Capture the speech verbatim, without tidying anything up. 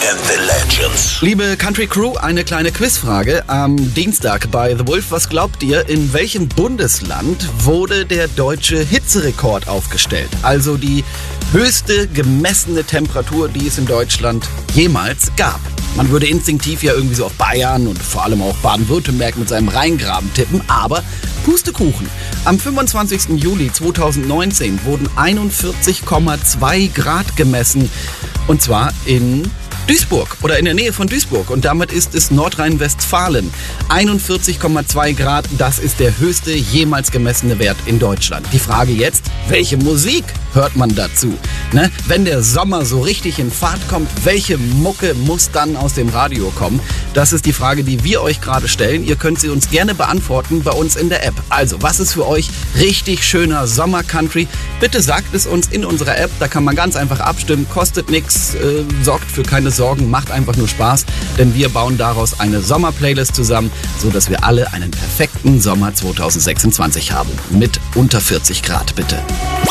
and the Legends. Liebe Country Crew, eine kleine Quizfrage am Dienstag bei The Wolf. Was glaubt ihr, in welchem Bundesland wurde der deutsche Hitzerekord aufgestellt? Also die höchste gemessene Temperatur, die es in Deutschland jemals gab. Man würde instinktiv ja irgendwie so auf Bayern und vor allem auch Baden-Württemberg mit seinem Rheingraben tippen, aber Pustekuchen. Am fünfundzwanzigsten Juli zweitausendneunzehn wurden einundvierzig Komma zwei Grad gemessen, und zwar in Duisburg oder in der Nähe von Duisburg, und damit ist es Nordrhein-Westfalen. einundvierzig Komma zwei Grad, das ist der höchste jemals gemessene Wert in Deutschland. Die Frage jetzt, welche Musik hört man dazu? Ne? Wenn der Sommer so richtig in Fahrt kommt, welche Mucke muss dann aus dem Radio kommen? Das ist die Frage, die wir euch gerade stellen. Ihr könnt sie uns gerne beantworten bei uns in der App. Also, was ist für euch richtig schöner Sommer-Country? Bitte sagt es uns in unserer App, da kann man ganz einfach abstimmen, kostet nichts, äh, sorgt für keine Sorgen, macht einfach nur Spaß, denn wir bauen daraus eine Sommer-Playlist zusammen, sodass wir alle einen perfekten Sommer zweitausendsechsundzwanzig haben. Mit unter vierzig Grad, bitte.